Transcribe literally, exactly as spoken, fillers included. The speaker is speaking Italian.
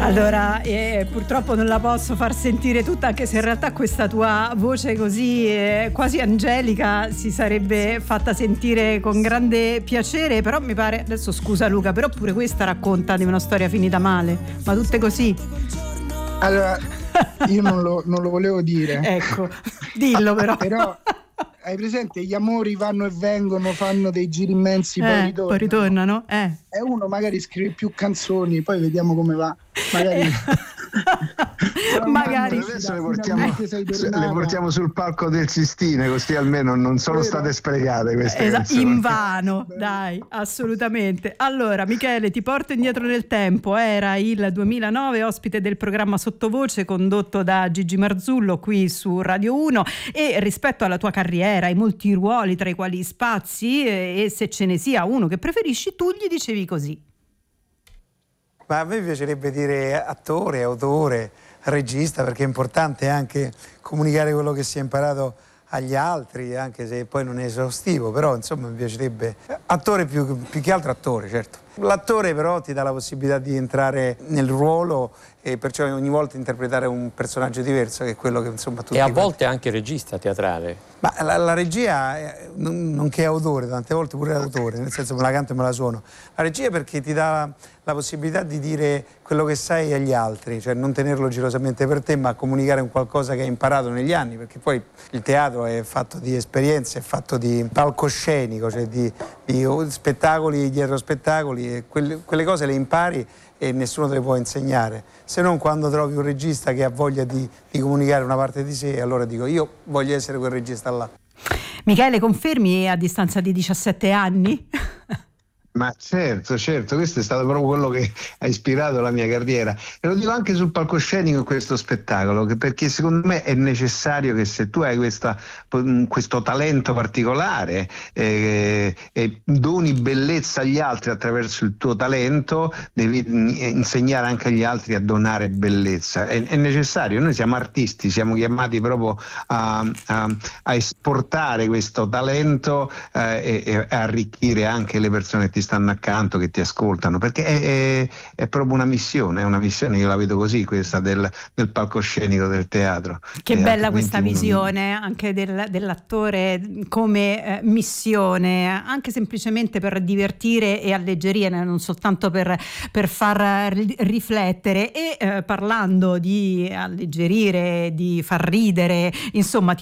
Allora, eh, purtroppo non la posso far sentire tutta, anche se in realtà questa tua voce così eh, quasi angelica si sarebbe fatta sentire con grande piacere, però mi pare, adesso scusa Luca, però pure questa racconta di una storia finita male, ma tutte così. Allora, io non lo, non lo volevo dire. Ecco, dillo però. Però hai presente, gli amori vanno e vengono, fanno dei giri immensi, eh, poi ritornano. Poi ritornano eh. E uno magari scrive più canzoni, poi vediamo come va. Magari, magari adesso le portiamo, le portiamo sul palco del Sistine, così almeno non sono Vero. state sprecate queste Esa- canzoni. In vano, dai, assolutamente. Allora, Michele, ti porto indietro nel tempo. Era il duemilanove, ospite del programma Sottovoce condotto da Gigi Marzullo qui su Radio uno, e rispetto alla tua carriera, ai molti ruoli tra i quali spazi, e se ce ne sia uno che preferisci, tu gli dicevi così. Ma a me piacerebbe dire attore, autore, regista, perché è importante anche comunicare quello che si è imparato agli altri, anche se poi non è esaustivo, però insomma mi piacerebbe attore più, più che altro attore, certo. L'attore però ti dà la possibilità di entrare nel ruolo e perciò ogni volta interpretare un personaggio diverso, che è quello che insomma tutti... E a volte anche regista teatrale. Ma la, la regia, è, non, non che è autore, tante volte pure autore, nel senso me la canto e me la suono. La regia perché ti dà la possibilità di dire quello che sai agli altri, cioè non tenerlo gelosamente per te, ma comunicare un qualcosa che hai imparato negli anni, perché poi il teatro è fatto di esperienze, è fatto di palcoscenico, cioè di, di spettacoli dietro spettacoli, e quelle, quelle cose le impari e nessuno te le può insegnare, se non quando trovi un regista che ha voglia di, di comunicare una parte di sé, allora dico io voglio essere quel regista là. Michele, confermi a distanza di diciassette anni? Ma certo, certo, questo è stato proprio quello che ha ispirato la mia carriera, e lo dico anche sul palcoscenico in questo spettacolo, che perché secondo me è necessario che se tu hai questa, questo talento particolare eh, e doni bellezza agli altri attraverso il tuo talento, devi insegnare anche agli altri a donare bellezza, è, è necessario. Noi siamo artisti, siamo chiamati proprio a, a, a esportare questo talento eh, e, e a arricchire anche le persone che ti stanno accanto, che ti ascoltano, perché è, è, è proprio una missione, è una missione, io la vedo così, questa del, del palcoscenico del teatro. Che e bella questa uno... visione anche del, dell'attore come eh, missione, anche semplicemente per divertire e alleggerire, non soltanto per, per far riflettere. E eh, parlando di alleggerire, di far ridere, insomma, ti